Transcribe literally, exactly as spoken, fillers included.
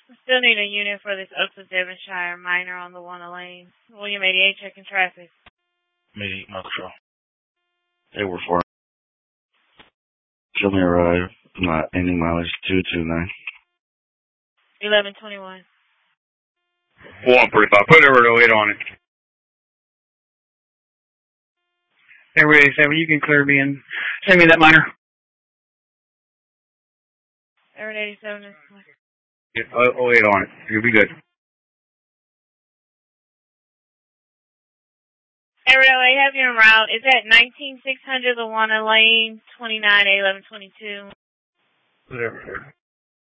Still need a unit for this Oakland Devonshire minor on the one lane. William eighty-eight checking traffic. Meeting my control. They were for Show me a ride. Not ending mileage two two nine. eleven twenty-one. one forty-five. Put over to eight on it. Airway eighty-seven, you can clear me and send me that minor. Airway eighty-seven is Get oh eight on it. You'll be good. Airway eight, have you en route. It's at nineteen six hundred Luana Lane, twenty-nine A eleven twenty-two. Whatever.